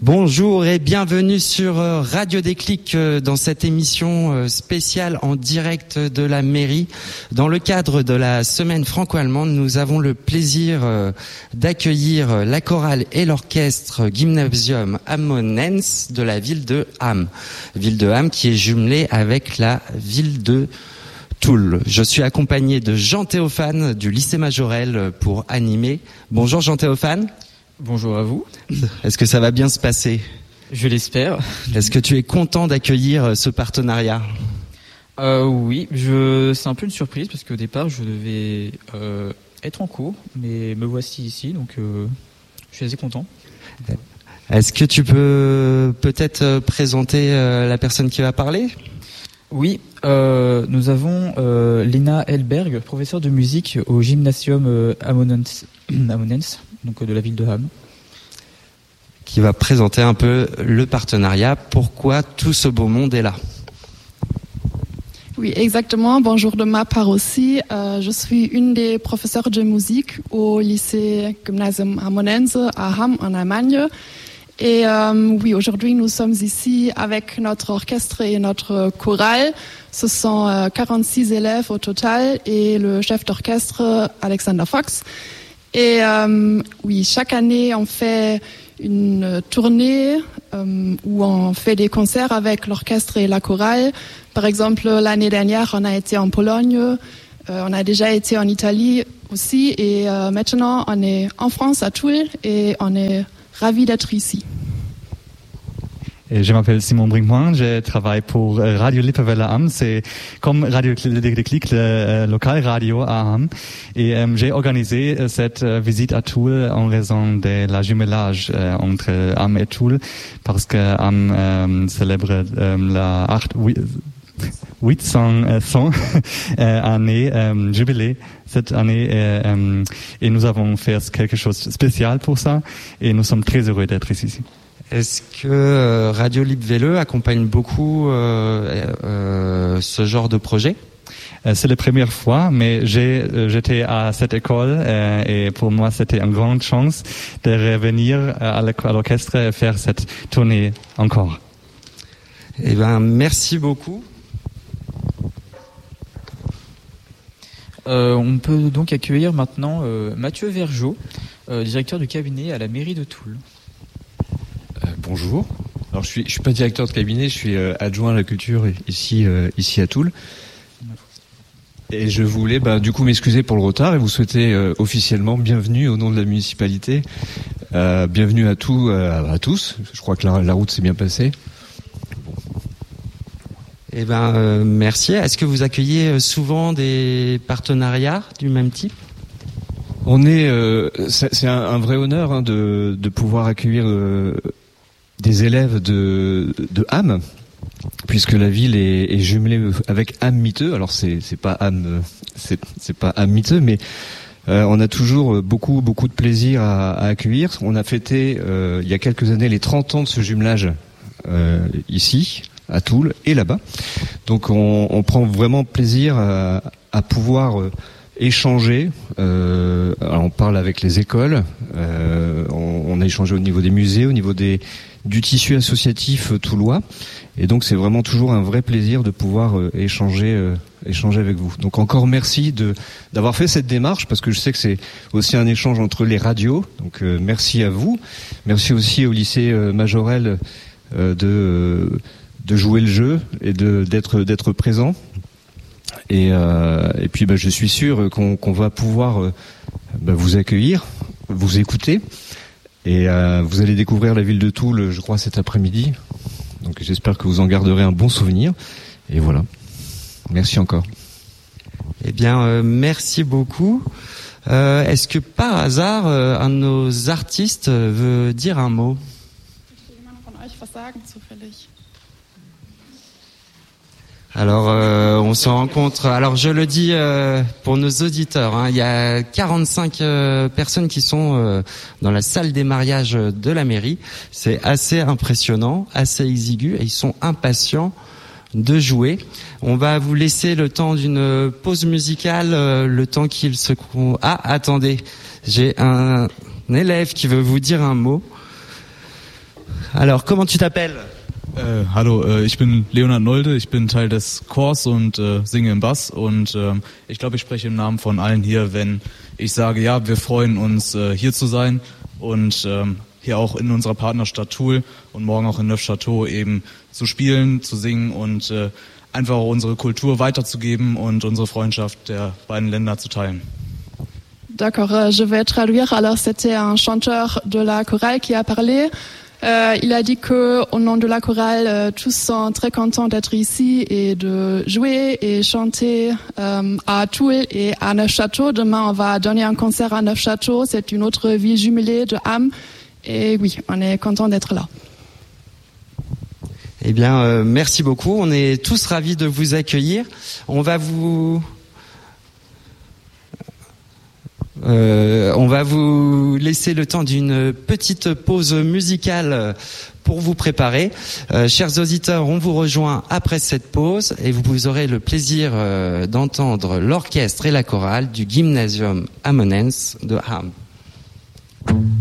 Bonjour et bienvenue sur Radio Déclic dans cette émission spéciale en direct de la mairie. Dans le cadre de la semaine franco-allemande, nous avons le plaisir d'accueillir la chorale et l'orchestre Gymnasium Ammonens de la ville de Hamm. Ville de Hamm qui est jumelée avec la ville de Toul. Je suis accompagné de Jean Théophane du lycée Majorel pour animer. Bonjour Jean Théophane. Bonjour à vous. Est-ce que ça va bien se passer ? Je l'espère. Est-ce que tu es content d'accueillir ce partenariat ? Oui, c'est un peu une surprise parce qu'au départ je devais être en cours, mais me voici ici, donc je suis assez content. Est-ce que tu peux peut-être présenter la personne qui va parler ? Oui, nous avons Lena Elberg, professeure de musique au Gymnasium Ammonens, donc de la ville de Hamm, qui va présenter un peu le partenariat, pourquoi tout ce beau monde est là. Oui, exactement. Bonjour de ma part aussi. Je suis une des professeurs de musique au lycée Gymnasium Ammonens à Hamm en Allemagne. Et oui, aujourd'hui nous sommes ici avec notre orchestre et notre chorale. Ce sont 46 élèves au total et le chef d'orchestre Alexander Fox. Et oui, chaque année on fait une tournée où on fait des concerts avec l'orchestre et la chorale. Par exemple, l'année dernière, on a été en Pologne, on a déjà été en Italie aussi, et maintenant on est en France à Toul et on est ravis d'être ici. Et je m'appelle Simon Brinkmann, je travaille pour Radio Lippewelle Hamm, c'est comme Radio Déclic, le local radio à Hamm. Et j'ai organisé cette visite à Toul en raison de la jumelage entre Hamm et Toul, parce que Hamm célèbre la 800 année jubilé cette année et nous avons fait quelque chose de spécial pour ça et nous sommes très heureux d'être ici. Est-ce que Radio Lippewelle accompagne beaucoup ce genre de projet ? C'est la première fois, mais j'étais à cette école et pour moi c'était une grande chance de revenir à l'orchestre et faire cette tournée encore. Eh ben, merci beaucoup. On peut donc accueillir maintenant Mathieu Vergeot, directeur du cabinet à la mairie de Toul. Bonjour. Alors je suis pas directeur de cabinet, je suis adjoint à la culture ici à Toul. Et je voulais du coup m'excuser pour le retard et vous souhaiter officiellement bienvenue au nom de la municipalité. Bienvenue à tous. Je crois que la route s'est bien passée. Eh ben merci. Est-ce que vous accueillez souvent des partenariats du même type ? C'est un vrai honneur de pouvoir accueillir des élèves de Hamm, puisque la ville est jumelée avec Hamm-Mitte. Alors c'est pas Hamm, c'est pas Hamm-Mitte, mais on a toujours beaucoup de plaisir à accueillir. On a fêté il y a quelques années les 30 ans de ce jumelage ici à Toul et là-bas. Donc on prend vraiment plaisir à pouvoir échanger. Alors on parle avec les écoles, on a échangé au niveau des musées, au niveau du tissu associatif toulois, et donc c'est vraiment toujours un vrai plaisir de pouvoir échanger avec vous. Donc encore merci d'avoir fait cette démarche, parce que je sais que c'est aussi un échange entre les radios. Donc merci à vous, merci aussi au lycée Majorel de jouer le jeu et d'être présent. Et puis je suis sûr qu'on va pouvoir vous accueillir, vous écouter, et vous allez découvrir la ville de Toul, je crois, cet après-midi. Donc j'espère que vous en garderez un bon souvenir. Et voilà. Merci encore. Eh bien, merci beaucoup. Est-ce que par hasard, un de nos artistes veut dire un mot ? Alors, on se rencontre. Alors, je le dis pour nos auditeurs. Il y a 45 personnes qui sont dans la salle des mariages de la mairie. C'est assez impressionnant, assez exigu, et ils sont impatients de jouer. On va vous laisser le temps d'une pause musicale, le temps qu'ils se... Ah, attendez, j'ai un élève qui veut vous dire un mot. Alors, comment tu t'appelles? Hallo, ich bin Leonhard Nolde, ich bin Teil des Chors und singe im Bass und ich glaube, ich spreche im Namen von allen hier, wenn ich sage, ja, wir freuen uns hier zu sein und hier auch in unserer Partnerstadt Toul und morgen auch in Neufchâteau eben zu spielen, zu singen und einfach unsere Kultur weiterzugeben und unsere Freundschaft der beiden Länder zu teilen. D'accord, je vais traduire. Alors, c'était un chanteur de la chorale qui a parlé. Il a dit que, au nom de la chorale, tous sont très contents d'être ici et de jouer et chanter à Toul et à Neufchâteau. Demain, on va donner un concert à Neufchâteau. C'est une autre ville jumelée de Ham. Et oui, on est content d'être là. Eh bien, merci beaucoup. On est tous ravis de vous accueillir. On va vous laisser le temps d'une petite pause musicale pour vous préparer. Chers auditeurs, on vous rejoint après cette pause et vous aurez le plaisir d'entendre l'orchestre et la chorale du Gymnasium Amonens de Ham.